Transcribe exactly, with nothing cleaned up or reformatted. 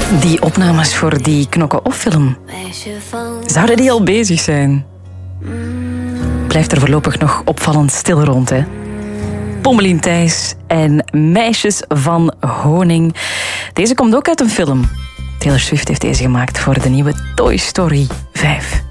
Die opnames voor die Knokke-Off-film, zouden die al bezig zijn? Blijft er voorlopig nog opvallend stil rond, hè? Pommelien Thijs en Meisjes van Honing. Deze komt ook uit een film. Taylor Swift heeft deze gemaakt voor de nieuwe Toy Story vijf.